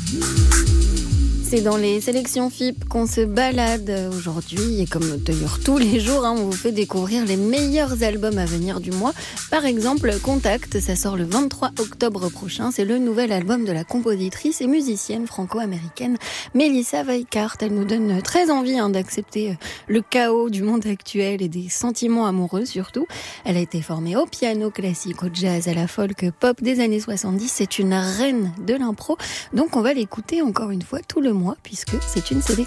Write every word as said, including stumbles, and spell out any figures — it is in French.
C'est dans les sélections F I P qu'on se balade aujourd'hui et comme d'ailleurs tous les jours, hein, on vous fait découvrir les meilleurs albums à venir du mois. Par exemple, Contact, ça sort le vingt-trois octobre prochain. C'est le nouvel album de la compositrice et musicienne franco-américaine Melissa Weikart. Elle nous donne très envie hein, d'accepter le chaos du monde actuel et des sentiments amoureux surtout. Elle a été formée au piano classique, au jazz, à la folk pop des années soixante-dix. C'est une reine de l'impro. Donc on va l'écouter encore une fois tout le mois puisque c'est une sélection.